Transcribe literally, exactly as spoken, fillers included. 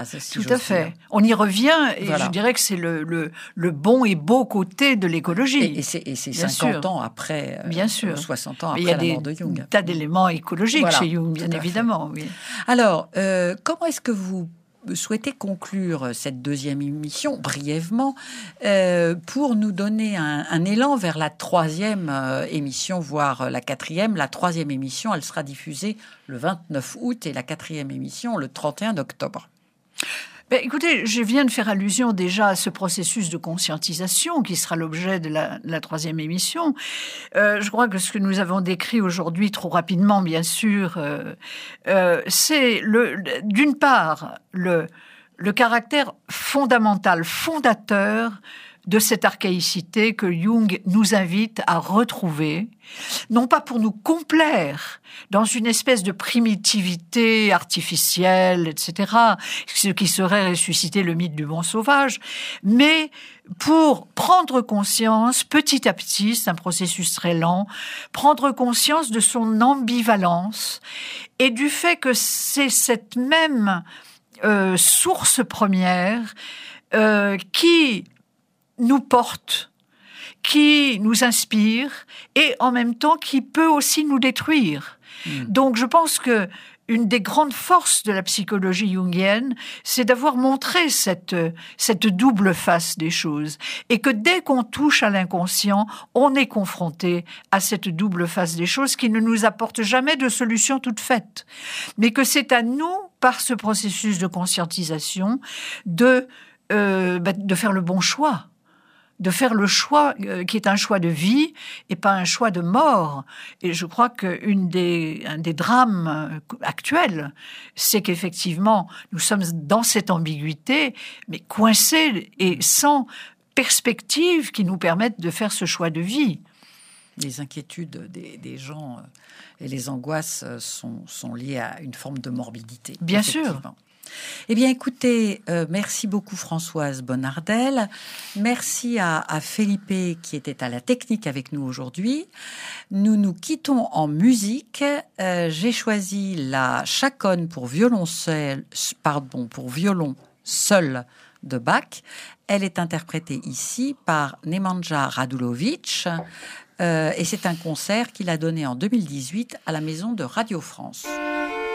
Si Tout à fait. Dire. On y revient et voilà. je dirais que c'est le, le, le bon et beau côté de l'écologie. Et, et c'est, et c'est cinquante sûr. Ans après, euh, bien sûr. soixante ans mais après la des, mort de Jung. Il y a des tas d'éléments écologiques voilà, chez Jung, bien évidemment. Oui. Alors, euh, comment est-ce que vous souhaitez conclure cette deuxième émission brièvement euh, pour nous donner un, un élan vers la troisième euh, émission, voire la quatrième. La troisième émission, elle sera diffusée le vingt-neuf août et la quatrième émission le trente et un octobre. Ben, écoutez, je viens de faire allusion déjà à ce processus de conscientisation qui sera l'objet de la, la troisième émission. Euh, je crois que ce que nous avons décrit aujourd'hui, trop rapidement bien sûr, euh, euh, c'est le, d'une part le, le caractère fondamental, fondateur de cette archaïcité que Jung nous invite à retrouver, non pas pour nous complaire dans une espèce de primitivité artificielle, et cetera, ce qui serait ressusciter le mythe du bon sauvage, mais pour prendre conscience, petit à petit, c'est un processus très lent, prendre conscience de son ambivalence et du fait que c'est cette même euh, source première euh, qui nous porte, qui nous inspire et en même temps qui peut aussi nous détruire. Mmh. Donc je pense que une des grandes forces de la psychologie jungienne, c'est d'avoir montré cette, cette double face des choses. Et que dès qu'on touche à l'inconscient, on est confronté à cette double face des choses qui ne nous apporte jamais de solution toute faite. Mais que c'est à nous, par ce processus de conscientisation, de, euh, bah, de faire le bon choix. De faire le choix euh, qui est un choix de vie et pas un choix de mort. Et je crois qu'un des, un des drames actuels, c'est qu'effectivement, nous sommes dans cette ambiguïté, mais coincés et sans perspective qui nous permettent de faire ce choix de vie. Les inquiétudes des, des gens et les angoisses sont, sont liées à une forme de morbidité. Bien sûr. Eh bien, écoutez, euh, merci beaucoup Françoise Bonnardel. Merci à, à Felipe qui était à la technique avec nous aujourd'hui. Nous nous quittons en musique. Euh, j'ai choisi la chaconne pour violon seul, pardon, pour violon seul de Bach. Elle est interprétée ici par Nemanja Radulovic. Euh, et c'est un concert qu'il a donné en deux mille dix-huit à la Maison de Radio France.